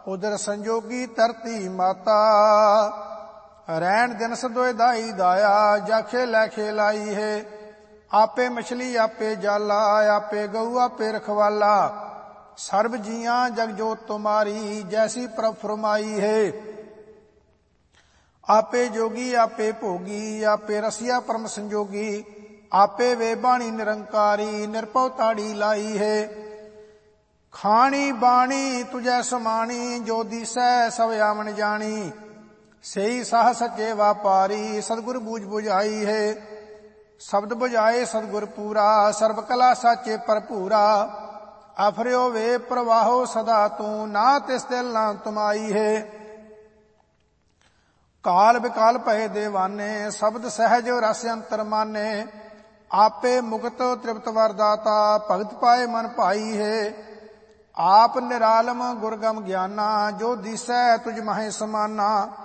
ਉਦਰ ਸੰਜੋਗੀ ਧਰਤੀ ਮਾਤਾ। ਰਹਿਣ ਦਿਨ ਸਦੋਏ ਦਾਈ ਦਾਇਆ, ਜਾ ਖੇਲੇ ਖੇਲਾਈ ਹੈ। ਆਪੇ ਮਛਲੀ ਆਪੇ जाला, आपे गऊ आपे रखवाला। सर्व जियां जग जोत तुम्हारी, जैसी प्रभ फरमाई है। आपे जोगी आपे भोगी, आपे रसिया परम संजोगी। आपे वे बाणी निरंकारी, निरपौ ताड़ी लाई है। खानी बाणी तुझे समानी, जो दिसै सब आवन जानी। सही साह सच्चे व्यापारी, सतगुर बूझ बुझाई है। शब्द बुझाए सतगुर पूरा, सर्व कला साचे भरपूरा। आफरियो वे प्रवाहो सदा तू, ना तिस दिल ना तुमाई है। काल विकाल भय देवाने, शब्द सहज रस अंतर माने। आपे मुक्त तृप्त वरदाता, भगत पाए मन भाई है। आप निरालम गुरगम ज्ञाना, जो दिसै तुझ महे समाना।